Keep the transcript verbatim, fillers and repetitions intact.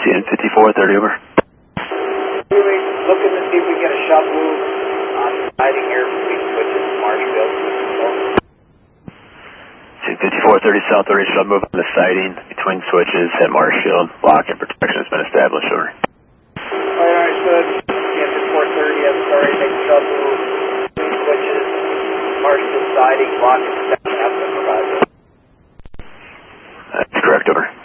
T N fifty-four thirty, over. We're looking to see if we can get a shot move on siding here between switches and Marshfield. T N fifty-four thirty South thirty, shot move on the siding between switches at Marshfield. Lock and protection has been established, over. Alright, understood. T N fifty-four thirty, I'm sorry, make a shot move between switches, Marshfield siding, lock and protection has been provided. That's correct, over.